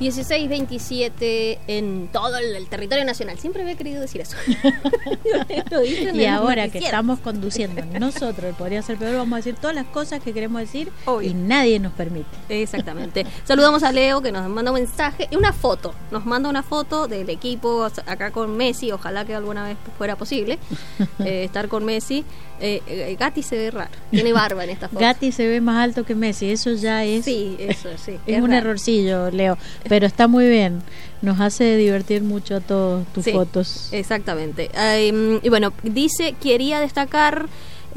16:27 en todo el territorio nacional. Siempre había querido decir eso. Y ahora que estamos conduciendo nosotros, podría ser peor, vamos a decir todas las cosas que queremos decir. Obvio. Y nadie nos permite. Exactamente. Saludamos a Leo, que nos manda un mensaje y una foto. Nos manda una foto del equipo acá con Messi. Ojalá que alguna vez fuera posible estar con Messi. Gatti se ve raro. Tiene barba en esta foto. Gatti se ve más alto que Messi. Eso ya es. Sí, eso sí. Es un errorcillo, Leo. Pero está muy bien. Nos hace divertir mucho a todos tus fotos. Exactamente. Y bueno, dice, quería destacar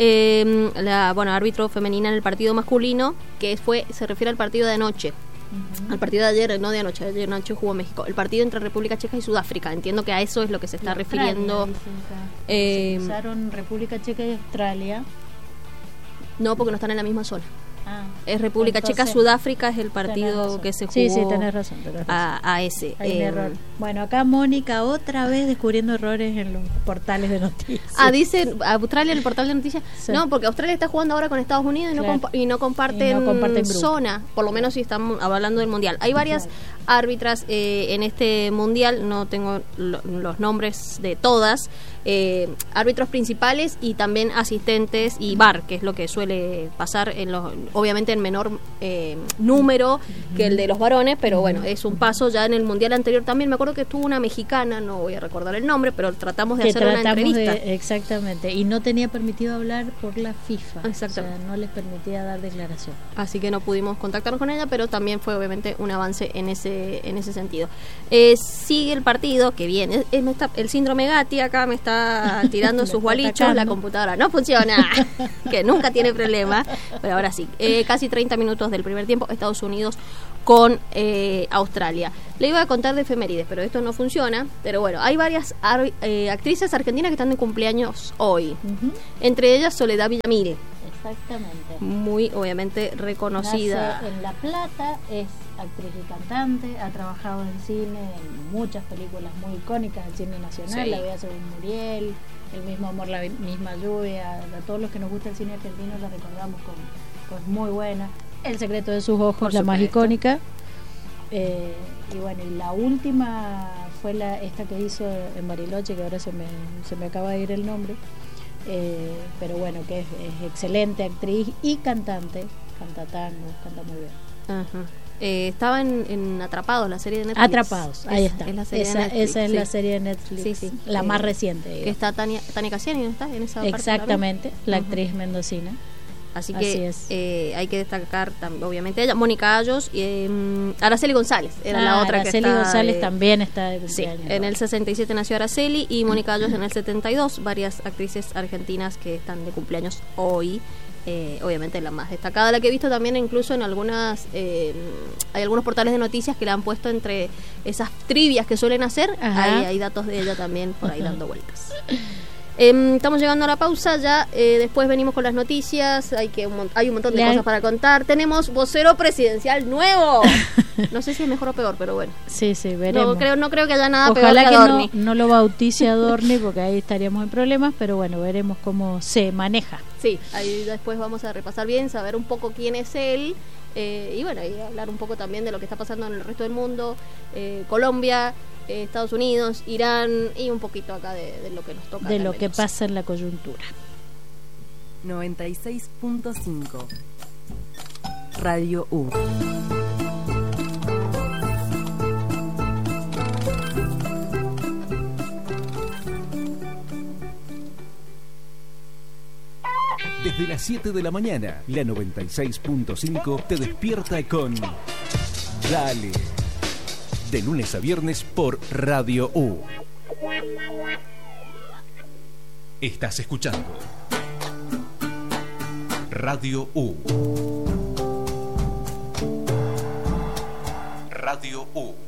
árbitro femenina en el partido masculino, que se refiere al partido de anoche. Al partido de ayer, no de anoche, ayer anoche jugó México. El partido entre República Checa y Sudáfrica. Entiendo que a eso es lo que se está refiriendo. Se usaron República Checa y Australia. No, porque no están en la misma zona. Es República Checa, Sudáfrica es el partido que se jugó. Sí, tenés razón. A ese. Hay un error. Bueno, acá Mónica otra vez descubriendo errores en los portales de noticias. Dice Australia en el portal de noticias. Sí. No, porque Australia está jugando ahora con Estados Unidos y no comparten zona, por lo menos si estamos hablando del Mundial. Hay varias árbitras en este Mundial, no tengo los nombres de todas, árbitros principales y también asistentes y VAR, que es lo que suele pasar obviamente en menor número que el de los varones, pero bueno, es un paso ya en el Mundial anterior. También me acuerdo que estuvo una mexicana, no voy a recordar el nombre, pero tratamos de hacer una entrevista. Exactamente, y no tenía permitido hablar por la FIFA. Exactamente. O sea, no les permitía dar declaración. Así que no pudimos contactarnos con ella, pero también fue obviamente un avance en ese sentido. Sigue el partido, que viene, el síndrome Gatti acá me está tirando sus gualichos, la computadora no funciona, que nunca tiene problema, pero ahora sí. Casi 30 minutos del primer tiempo, Estados Unidos con Australia. Le iba a contar de efemérides, pero esto no funciona. Pero bueno, hay varias actrices argentinas que están de cumpleaños hoy. Entre ellas Soledad Villamil. Exactamente. Muy obviamente reconocida. Nace en La Plata, es actriz y cantante, ha trabajado en cine, en muchas películas muy icónicas del cine nacional, sí. La vida según Muriel, El mismo amor, la misma lluvia. A todos los que nos gusta el cine argentino la recordamos con muy buena. El secreto de sus ojos, la más icónica. Y bueno, y la última fue esta que hizo en Bariloche, que ahora se me acaba de ir el nombre, pero bueno, que es excelente actriz y cantante, canta tango, canta muy bien. Ajá. Estaba en Atrapados, la serie de Netflix. Atrapados, ahí está. Esa es la serie de Netflix, la más reciente. Que está Tania Cassiani, ¿no está? En esa exactamente, parte la actriz mendocina. Así que hay que destacar obviamente ella, Mónica Ayos y Araceli González era la otra que está. Araceli González también está de cumpleaños. Sí, en el 67 nació Araceli y Mónica Ayos en el 72, varias actrices argentinas que están de cumpleaños hoy. Obviamente la más destacada, la que he visto también incluso en algunas hay algunos portales de noticias que la han puesto entre esas trivias que suelen hacer. Hay datos de ella también por ahí dando vueltas. Estamos llegando a la pausa ya, después venimos con las noticias, hay un montón de cosas para contar. Tenemos vocero presidencial nuevo. No sé si es mejor o peor, pero bueno. Sí, veremos. No creo que haya nada Ojalá peor que Adorni. No lo bautice Adorni, porque ahí estaríamos en problemas, pero bueno, veremos cómo se maneja. Sí, ahí después vamos a repasar bien, saber un poco quién es él, y bueno, y hablar un poco también de lo que está pasando en el resto del mundo, Colombia, Estados Unidos, Irán y un poquito acá de lo que nos toca. De lo que pasa en la coyuntura. 96.5 Radio U. Desde las 7 de la mañana, la 96.5 te despierta con Dale. De lunes a viernes por Radio U. Estás escuchando Radio U. Radio U.